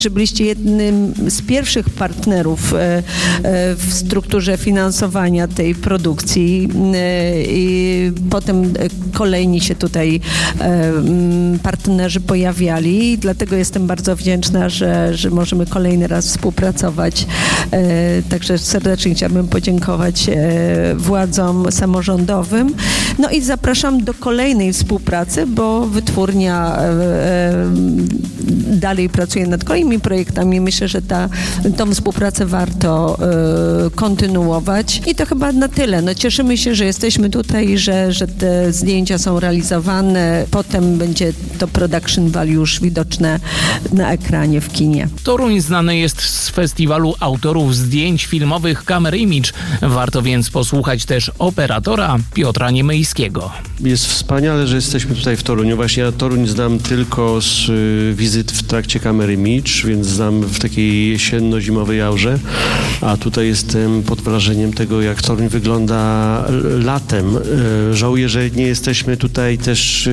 że byliście jednym z pierwszych partnerów w strukturze finansowania tej produkcji i potem kolejni się tutaj partnerzy pojawiali. Dlatego jestem bardzo wdzięczna, że możemy kolejny raz współpracować. Także serdecznie chciałabym podziękować władzom samorządowym. No i zapraszam do kolejnej współpracy, bo wytwórnia dalej pracuje nad kolejnymi projektami. Myślę, że tą współpracę warto kontynuować. I to chyba na tyle. No, cieszymy się, że jesteśmy tutaj, że te zdjęcia są realizowane. Potem będzie to production value już widoczne na ekranie w kinie. Toruń znany jest z festiwalu autorów zdjęć filmowych Camera Image. Warto więc posłuchać też operatora Piotra Niemyjskiego. Jest wspaniale, że jesteśmy tutaj w Toruniu. Właśnie ja Toruń znam tylko z wizyt w trakcie Camera Image, więc znam w takiej jesienno-zimowej aurze, a tutaj jestem pod wrażeniem tego, jak Toruń wygląda latem. Żałuję, że nie jesteśmy tutaj też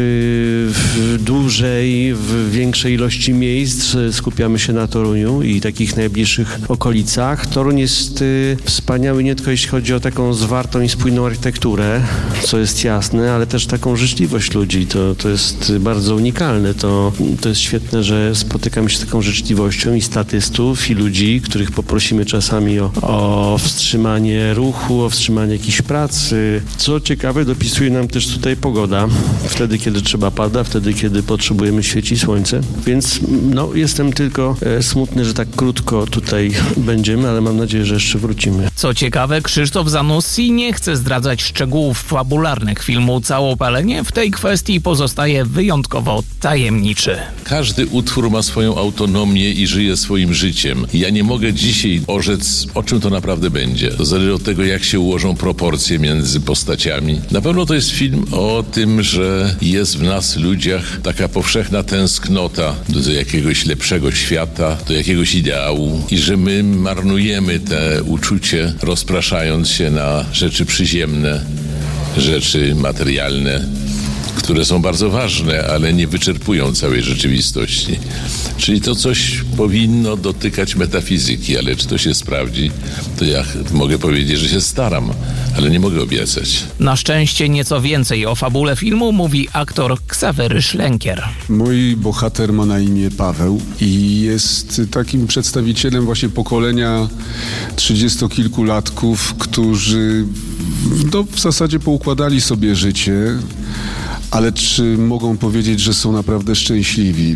dłużej, w większej ilości miejsc. Skupiamy się na Toruniu i takich najbliższych okolicach. Toruń jest wspaniały nie tylko jeśli chodzi o taką zwartą i spójną architekturę, co jest jasne, ale też taką życzliwość ludzi. To jest bardzo unikalne. To jest świetne, że spotykamy się z taką życzliwością i statystów, i ludzi, których poprosimy czasami o wstrzymanie ruchu, o wstrzymanie jakiejś pracy. Co ciekawe, dopisuje nam też tutaj pogoda. Wtedy, kiedy trzeba pada, wtedy, kiedy potrzebujemy świeci słońce. Więc jestem tylko smutny, że tak krótko tutaj będziemy, ale mam nadzieję, że jeszcze wrócimy. Co ciekawe, Krzysztof Zanussi nie chce zdradzać szczegółów fabularnych filmu Całopalenie. W tej kwestii pozostaje wyjątkowo tajemniczy. Każdy utwór ma swoją autonomię i żyje swoim życiem. Ja nie mogę dzisiaj orzec, o czym to naprawdę będzie. To zależy od tego, jak się ułożą proporcje między postaciami. Na pewno to jest film o tym, że jest w nas, ludziach, taka powszechna tęsknota do jakiegoś lepszego świata, do jakiegoś ideału i że my marnujemy te uczucie, rozpraszając się na rzeczy przyziemne, rzeczy materialne, które są bardzo ważne, ale nie wyczerpują całej rzeczywistości. Czyli to coś powinno dotykać metafizyki, ale czy to się sprawdzi, to ja mogę powiedzieć, że się staram, ale nie mogę obiecać. Na szczęście nieco więcej o fabule filmu mówi aktor Ksawery Szlenkier. Mój bohater ma na imię Paweł i jest takim przedstawicielem właśnie pokolenia 30-kilkulatków, którzy w zasadzie poukładali sobie życie. Ale czy mogą powiedzieć, że są naprawdę szczęśliwi?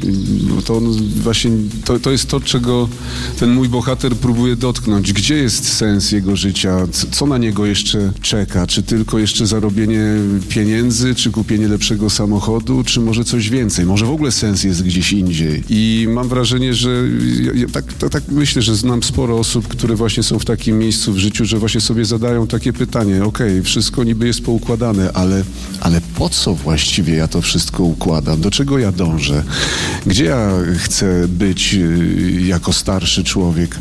To jest to, czego ten mój bohater próbuje dotknąć. Gdzie jest sens jego życia? Co na niego jeszcze czeka? Czy tylko jeszcze zarobienie pieniędzy? Czy kupienie lepszego samochodu? Czy może coś więcej? Może w ogóle sens jest gdzieś indziej? I mam wrażenie, że tak myślę, że znam sporo osób, które właśnie są w takim miejscu w życiu, że właśnie sobie zadają takie pytanie. Okej, wszystko niby jest poukładane, ale po co właściwie ja to wszystko układam? Do czego ja dążę? Gdzie ja chcę być jako starszy człowiek?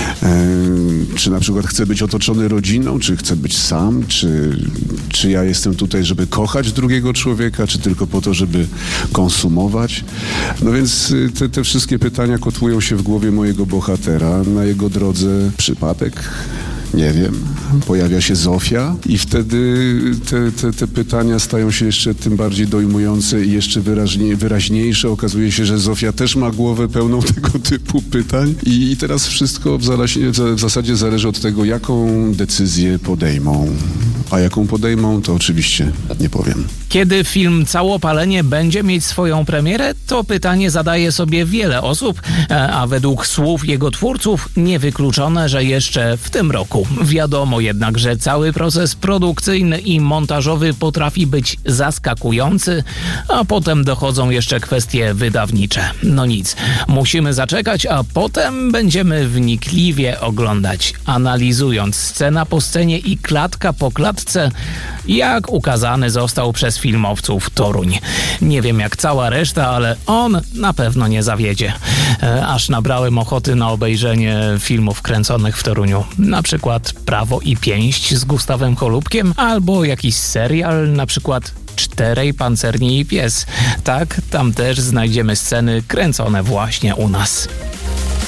Czy na przykład chcę być otoczony rodziną? Czy chcę być sam? Czy ja jestem tutaj, żeby kochać drugiego człowieka? Czy tylko po to, żeby konsumować? No więc te wszystkie pytania kotłują się w głowie mojego bohatera. Na jego drodze przypadek? Nie wiem. Pojawia się Zofia i wtedy te pytania stają się jeszcze tym bardziej dojmujące i jeszcze wyraźniejsze. Okazuje się, że Zofia też ma głowę pełną tego typu pytań i teraz wszystko w zasadzie zależy od tego, jaką decyzję podejmą. A jaką podejmą, to oczywiście nie powiem. Kiedy film Całopalenie będzie mieć swoją premierę, to pytanie zadaje sobie wiele osób, a według słów jego twórców niewykluczone, że jeszcze w tym roku. Wiadomo jednak, że cały proces produkcyjny i montażowy potrafi być zaskakujący, a potem dochodzą jeszcze kwestie wydawnicze. No nic, musimy zaczekać, a potem będziemy wnikliwie oglądać, analizując scena po scenie i klatka po klatce, jak ukazany został przez filmowców Toruń. Nie wiem jak cała reszta, ale on na pewno nie zawiedzie. Aż nabrałem ochoty na obejrzenie filmów kręconych w Toruniu. Na przykład Prawo i pięść z Gustawem Cholubkiem albo jakiś serial, na przykład Czterej pancerni i pies. Tak, tam też znajdziemy sceny kręcone właśnie u nas.